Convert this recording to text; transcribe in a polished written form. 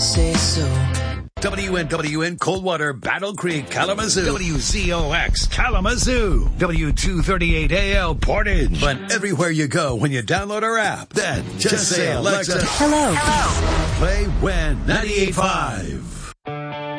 say so. WNWN Coldwater, Battle Creek, Kalamazoo. WZOX, Kalamazoo. W238AL, Portage. But everywhere you go when you download our app, then just say, Alexa, Hello. play WIN 98.5.